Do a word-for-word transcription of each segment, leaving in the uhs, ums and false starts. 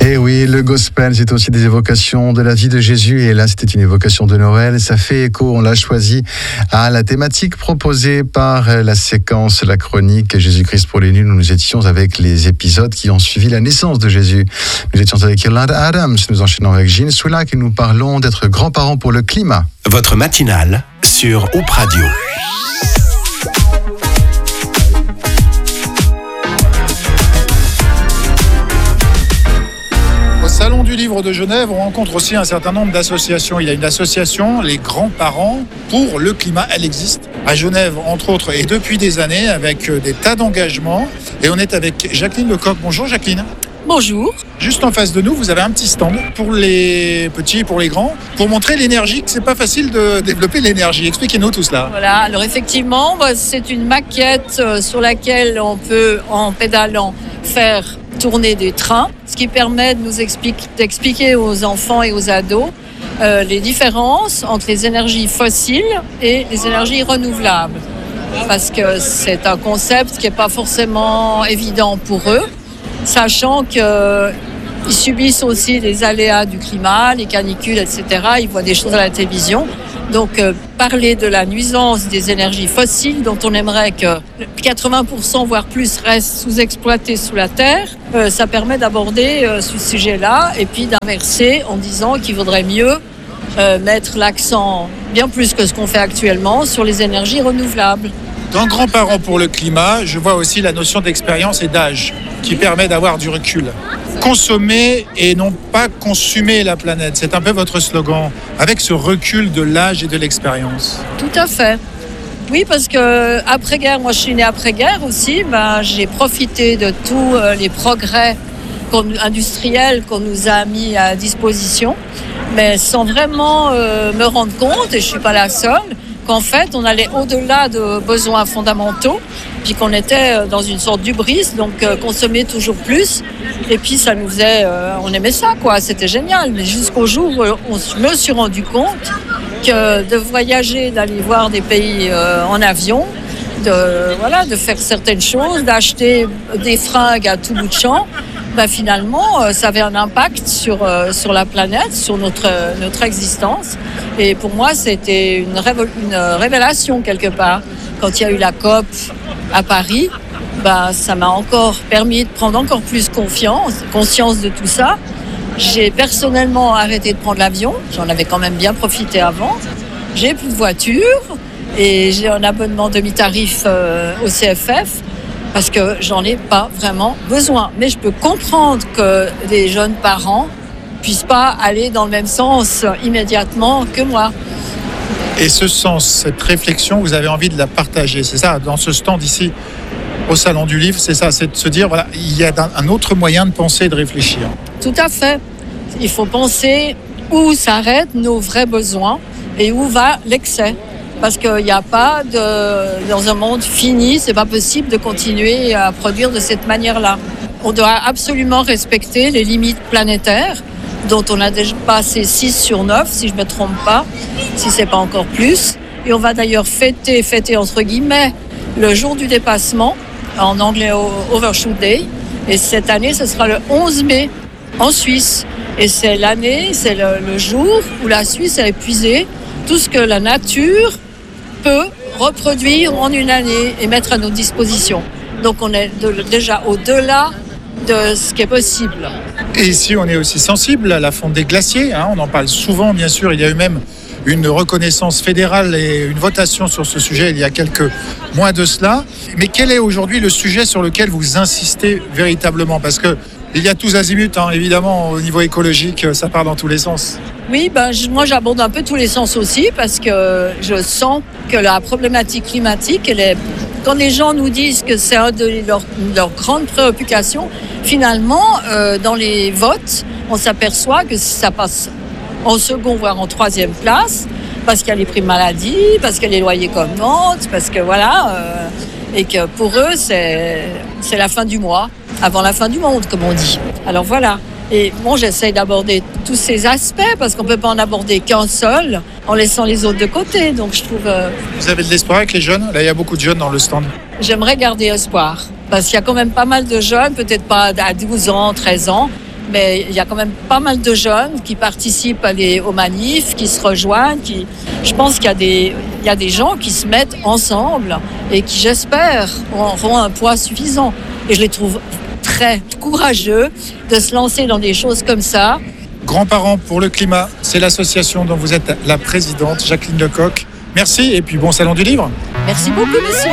Et oui, le gospel, c'est aussi des évocations de la vie de Jésus. Et là, c'était une évocation de Noël. Ça fait écho, on l'a choisi, à la thématique proposée par la séquence, la chronique Jésus-Christ pour les nuls. Nous étions avec les épisodes qui ont suivi la naissance de Jésus. Nous étions avec Yolanda Adams. Nous enchaînons avec Gilles Soulac et nous parlons d'être grands-parents pour le climat. Votre matinale sur Hope Radio. Salon du livre de Genève, on rencontre aussi un certain nombre d'associations. Il y a une association, les grands-parents pour le climat, elle existe à Genève, entre autres, et depuis des années, avec des tas d'engagements. Et on est avec Jacqueline Lecoq. Bonjour Jacqueline. Bonjour. Juste en face de nous, vous avez un petit stand pour les petits et pour les grands, pour montrer l'énergie, que c'est pas facile de développer l'énergie. Expliquez-nous tout cela. Voilà, alors effectivement, c'est une maquette sur laquelle on peut, en pédalant, faire tourner des trains, ce qui permet de nous expliquer, d'expliquer aux enfants et aux ados euh, les différences entre les énergies fossiles et les énergies renouvelables. Parce que c'est un concept qui n'est pas forcément évident pour eux, sachant qu'ils subissent aussi les aléas du climat, les canicules, et cetera. Ils voient des choses à la télévision. Donc, euh, parler de la nuisance des énergies fossiles, dont on aimerait que quatre-vingts pour cent, voire plus, restent sous-exploités sous la terre, euh, ça permet d'aborder euh, ce sujet-là et puis d'inverser en disant qu'il vaudrait mieux euh, mettre l'accent, bien plus que ce qu'on fait actuellement, sur les énergies renouvelables. Dans Grands-parents pour le climat, je vois aussi la notion d'expérience et d'âge qui permet d'avoir du recul. Consommer et non pas consumer la planète, c'est un peu votre slogan, avec ce recul de l'âge et de l'expérience. Tout à fait. Oui, parce que après-guerre, moi je suis née après-guerre aussi, ben, j'ai profité de tous les progrès industriels qu'on nous a mis à disposition, mais sans vraiment euh, me rendre compte, et je ne suis pas la seule, qu'en fait, on allait au-delà de besoins fondamentaux, puis qu'on était dans une sorte d'hubris, donc euh, consommer toujours plus. Et puis, ça nous faisait... Euh, on aimait ça, quoi. C'était génial. Mais jusqu'au jour où on, je me suis rendu compte que de voyager, d'aller voir des pays euh, en avion, de, voilà, de faire certaines choses, d'acheter des fringues à tout bout de champ, ben finalement, euh, ça avait un impact sur, euh, sur la planète, sur notre, notre existence. Et pour moi, c'était une, révo- une révélation quelque part. Quand il y a eu la COP à Paris, ben, ça m'a encore permis de prendre encore plus confiance, conscience de tout ça. J'ai personnellement arrêté de prendre l'avion. J'en avais quand même bien profité avant. J'ai plus de voiture et j'ai un abonnement demi-tarif euh, au C F F. Parce que j'en ai pas vraiment besoin. Mais je peux comprendre que les jeunes parents puissent pas aller dans le même sens immédiatement que moi. Et ce sens, cette réflexion, vous avez envie de la partager, c'est ça, dans ce stand ici, au Salon du Livre, c'est ça, c'est de se dire, voilà, il y a un autre moyen de penser et de réfléchir. Tout à fait. Il faut penser où s'arrêtent nos vrais besoins et où va l'excès. Parce qu'il n'y a pas de, dans un monde fini, c'est pas possible de continuer à produire de cette manière-là. On doit absolument respecter les limites planétaires, dont on a déjà passé six sur neuf, si je ne me trompe pas, si ce n'est pas encore plus. Et on va d'ailleurs fêter, fêter entre guillemets, le jour du dépassement, en anglais Overshoot Day. Et cette année, ce sera le onze mai, en Suisse. Et c'est l'année, c'est le, le jour où la Suisse a épuisé tout ce que la nature peut reproduire en une année et mettre à notre disposition. Donc on est de, déjà au-delà de ce qui est possible. Et ici, on est aussi sensible à la fonte des glaciers, hein, on en parle souvent, bien sûr. Il y a eu même une reconnaissance fédérale et une votation sur ce sujet il y a quelques mois de cela. Mais quel est aujourd'hui le sujet sur lequel vous insistez véritablement ? Parce que il y a tous azimuts, hein, évidemment, au niveau écologique, ça part dans tous les sens. Oui, ben, je, moi j'aborde un peu tous les sens aussi parce que je sens que la problématique climatique, elle est, quand les gens nous disent que c'est une de leurs leur grandes préoccupations, finalement, euh, dans les votes, on s'aperçoit que ça passe en second, voire en troisième place, parce qu'il y a les primes maladie, parce qu'il y a les loyers qui augmentent, parce que voilà, euh, et que pour eux, c'est, c'est la fin du mois, avant la fin du monde, comme on dit. Alors voilà. Et bon, j'essaye d'aborder tous ces aspects parce qu'on ne peut pas en aborder qu'un seul en laissant les autres de côté. Donc je trouve... Euh... Vous avez de l'espoir avec les jeunes ? Là, il y a beaucoup de jeunes dans le stand. J'aimerais garder espoir parce qu'il y a quand même pas mal de jeunes, peut-être pas à douze ans, treize ans, mais il y a quand même pas mal de jeunes qui participent à les, aux manifs, qui se rejoignent. Qui, je pense qu'il y a, des, il y a des gens qui se mettent ensemble et qui, j'espère, auront un poids suffisant. Et je les trouve très courageux de se lancer dans des choses comme ça. Grands-parents pour le climat, c'est l'association dont vous êtes la présidente, Jacqueline Lecoq. Merci et puis bon salon du livre. Merci beaucoup, monsieur.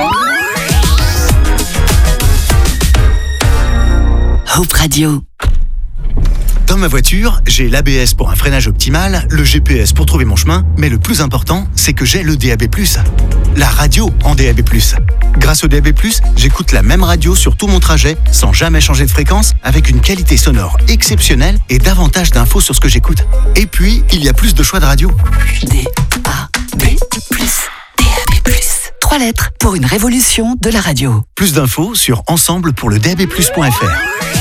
Hope Radio. Dans ma voiture, j'ai l'A B S pour un freinage optimal, le G P S pour trouver mon chemin, mais le plus important, c'est que j'ai le D A B plus. La radio en D A B plus. Grâce au D A B plus, j'écoute la même radio sur tout mon trajet, sans jamais changer de fréquence, avec une qualité sonore exceptionnelle et davantage d'infos sur ce que j'écoute. Et puis, il y a plus de choix de radio. D A B plus. D A B plus. Trois lettres pour une révolution de la radio. Plus d'infos sur ensemble pour le D A B plus point F R.